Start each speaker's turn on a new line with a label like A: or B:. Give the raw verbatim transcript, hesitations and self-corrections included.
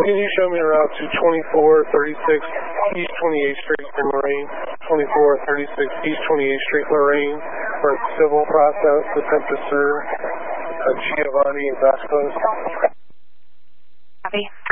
A: Can you show me a route to twenty-four thirty-six East twenty-eighth Street in Lorraine? twenty-four thirty-six East twenty-eighth Street, Lorraine, for civil process, attempt to serve uh, Giovanni Vasquez.
B: Copy.